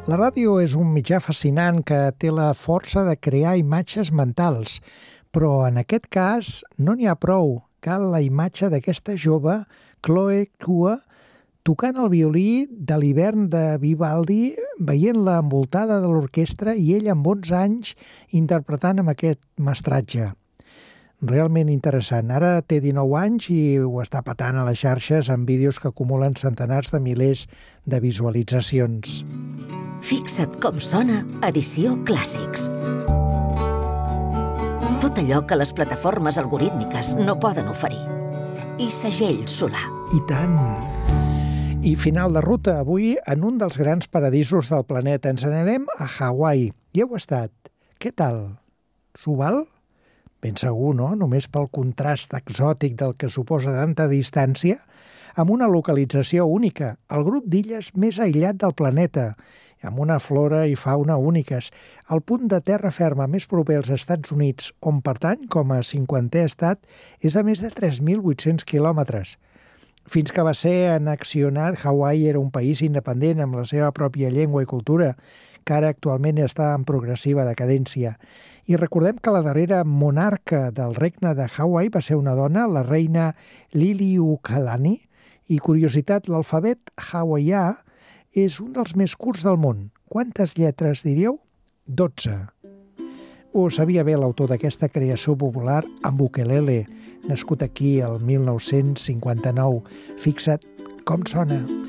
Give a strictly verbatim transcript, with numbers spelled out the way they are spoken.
La ràdio és un mitjà fascinant que té la força de crear imatges mentals, però en aquest cas no n'hi ha prou. Cal la imatge d'aquesta jove, Chloe Kua, tocant el violí de l'hivern de Vivaldi, veient-la envoltada de l'orquestra i ell amb onze anys interpretant amb aquest mestratge. Realment interessant. Ara té dinou anys i ho està patant a les xarxes amb vídeos que acumulen centenars de milers de visualitzacions. Fixa't com sona Edició Clàssics. Tot allò que les plataformes algorítmiques no poden oferir. I segell solar. I tant! I final de ruta, avui en un dels grans paradisos del planeta. Ens n'anem a Hawaii. Hi heu estat? Què tal? S'ho val? Ben segur, no? Només pel contrast exòtic del que suposa tanta distància, amb una localització única, el grup d'illes més aïllat del planeta, amb una flora i fauna úniques, el punt de terra ferma més proper als Estats Units, on pertany com a cinquantè estat, és a més de tres mil vuit-cents quilòmetres. Fins que va ser annexionat, Hawaii era un país independent amb la seva pròpia llengua i cultura, que ara actualment està en progressiva decadència. I recordem que la darrera monarca del regne de Hawaii va ser una dona, la reina Liliuokalani, i curiositat, l'alfabet hawaià és un dels més curts del món. Quantes lletres diríeu? dotze. Ho sabia bé l'autor d'aquesta creació popular amb ukelele, nascut aquí el mil nou-cents cinquanta-nou. Fixa't com sona.